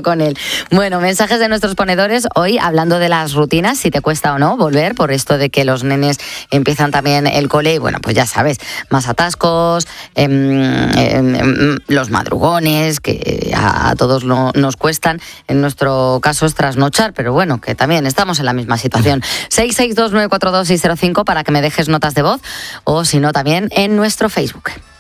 con él. Bueno, mensajes de nuestros ponedores hoy hablando de las rutinas, si te cuesta o no volver por esto de que los nenes empiezan también el cole y bueno, pues ya sabes, más atascos, los madrugones que a todos nos cuestan, en nuestro caso es trasnochar, pero bueno, que también estamos en la misma situación. 662-942-605 para que me dejes notas de voz o si no también en nuestro Facebook.